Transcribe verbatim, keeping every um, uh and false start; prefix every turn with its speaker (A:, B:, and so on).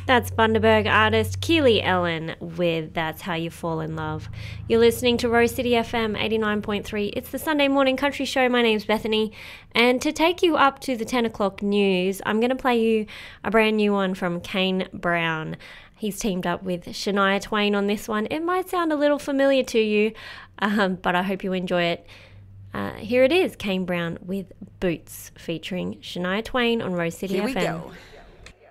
A: That's Bundaberg artist Keely Ellen with That's How You Fall in Love. You're listening to Rose City F M eighty-nine point three. It's the Sunday Morning Country Show. My name's Bethany. And to take you up to the ten o'clock news, I'm going to play you a brand new one from Kane Brown. He's teamed up with Shania Twain on this one. It might sound a little familiar to you, um, but I hope you enjoy it. Uh, here it is, Kane Brown with Boots, featuring Shania Twain on Rose City
B: Here
A: F M.
B: we go.